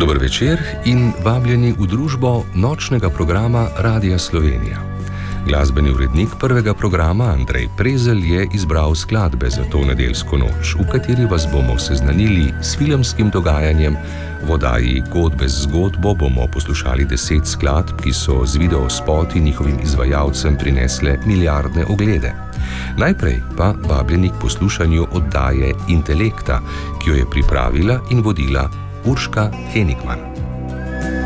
Dober večer in vabljeni v družbo nočnega programa Radia Slovenija. Glasbeni urednik prvega programa Andrej Prezelj je izbral skladbe za to nedeljsko noč, v kateri vas bomo seznanili s filmskim dogajanjem. V oddaji God bez zgodbo bomo poslušali 10 skladb, ki so z videospoti njihovim izvajalcem prinesle milijardne oglede. Najprej pa vabljeni k poslušanju oddaje Intelekta, ki jo je pripravila in vodila Urška Henigman.